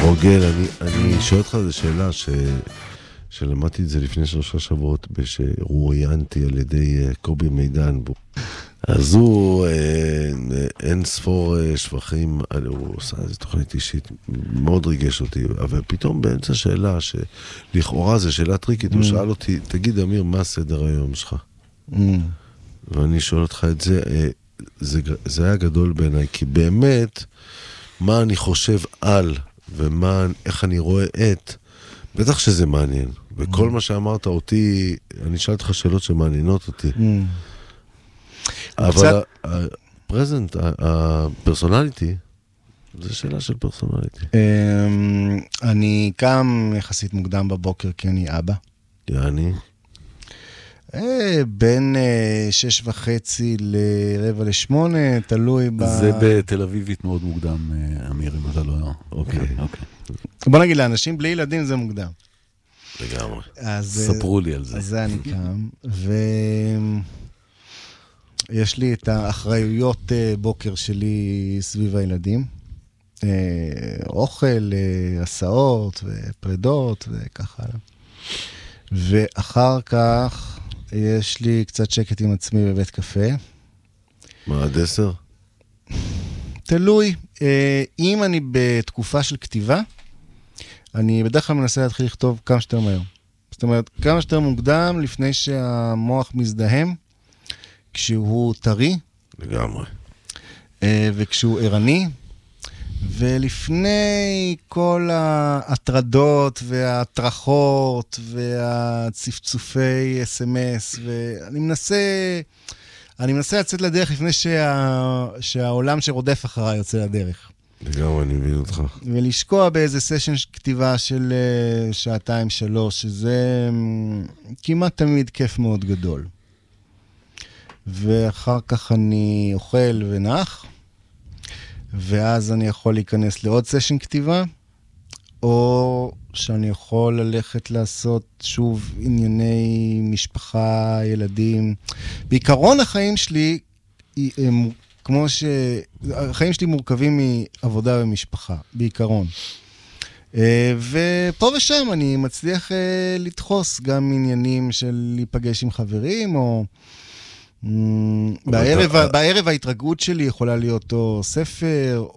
רוגל, אני שואל אותך איזו שאלה שלמדתי את זה לפני 3 שבועות, שרואיינתי על ידי קובי מידן. אז הוא אין ספור שבחים, הוא עושה איזו תוכנית אישית, מאוד ריגש אותי, אבל פתאום באמצע שאלה, שלכאורה זו שאלה טריקית, הוא שאל אותי, תגיד אמיר, מה סדר היום שלך? ואני שואל אותך את זה, זה היה גדול בעיניי, כי באמת, מה אני חושב על, ואיך אני רואה את, בטח שזה מעניין. וכל מה שאמרת אותי, אני שאלת לך שאלות שמעניינות אותי. אבל הפרזנט, הפרסונליטי, זה שאלה של פרסונליטי. אני קם יחסית מוקדם בבוקר, כי אני אבא. יעני? בין 6:30 ל7:45, תלוי זה בתל אביבית מאוד מוקדם, אמיר, אם אתה לא... אוקיי. בוא נגיד, לאנשים בלי ילדים זה מוקדם. לגמרי. ספרו לי על זה. אז זה אני קם, ויש לי את האחריויות בוקר שלי סביב הילדים. אוכל, הסעות ופרידות וכך הלאה. ואחר כך יש לי קצת שקט עם עצמי בבית קפה. מה, עד 10? תלוי. אם אני בתקופה של כתיבה, אני בדרך כלל מנסה להתחיל לכתוב כמה שיותר מהר. זאת אומרת, כמה שיותר מוקדם לפני שהמוח מזדהם, כשהוא טרי. לגמרי. וכשהוא ערני, ולפני כל ההטרדות וההטרחות והצפצופי SMS, ואני מנסה לצאת לדרך לפני שהעולם שרודף אחריי יוצא לדרך. לגמרי, אני מבין אותך. ולשקוע באיזה סשן כתיבה של 2-3, שזה כמעט תמיד כיף מאוד גדול. ואחר כך אני אוכל ונח, ואז אני יכול להיכנס לעוד סשן כתיבה, או שאני יכול ללכת לעשות שוב ענייני משפחה, ילדים. בעיקרון החיים שלי, החיים שלי מורכבים מעבודה ומשפחה, בעיקרון. ופה ושם אני מצליח לדחוס גם עניינים של להיפגש עם חברים, או בערב ההתרגעות שלי יכולה להיות או ספר,